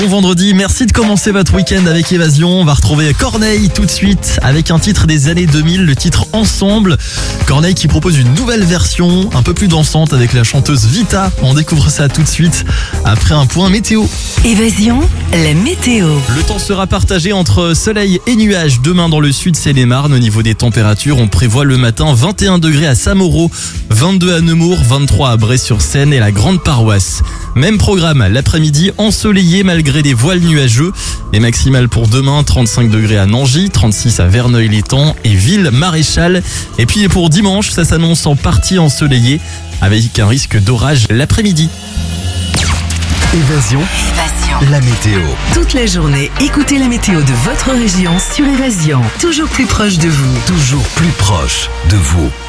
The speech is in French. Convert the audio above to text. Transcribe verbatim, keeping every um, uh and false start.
Bon vendredi, merci de commencer votre week-end avec Évasion. On va retrouver Corneille tout de suite avec un titre des années deux mille, le titre Ensemble. Corneille qui propose une nouvelle version, un peu plus dansante avec la chanteuse Vita. On découvre ça tout de suite après un point météo. Évasion, la météo. Le temps sera partagé entre soleil et nuages demain dans le sud Seine-et-Marne. Au niveau des températures, on prévoit le matin vingt et un degrés à Saint-Mauro, vingt-deux à Nemours, vingt-trois à Bray-sur-Seine et la Grande Paroisse. Même programme l'après-midi, ensoleillé malgré des voiles nuageux. Les maximales pour demain, trente-cinq degrés à Nangy, trente-six à Verneuil-l'Étang et Ville-Maréchal. Et puis pour dimanche, ça s'annonce en partie ensoleillé avec un risque d'orage l'après-midi. Évasion, Évasion. la météo. Toute la journée, écoutez la météo de votre région sur Évasion. Toujours plus proche de vous. Toujours plus proche de vous.